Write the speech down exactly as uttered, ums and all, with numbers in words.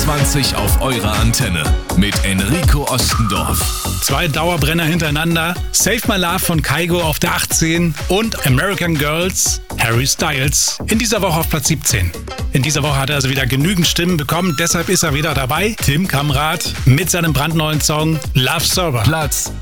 zwanzig auf eurer Antenne mit Enrico Ostendorf. Zwei Dauerbrenner hintereinander. Save My Love von Kygo auf der achtzehn und American Girls, Harry Styles, in dieser Woche auf Platz siebzehn. In dieser Woche hat er also wieder genügend Stimmen bekommen, deshalb ist er wieder dabei. Tim Kamrath mit seinem brandneuen Song Love Server. Platz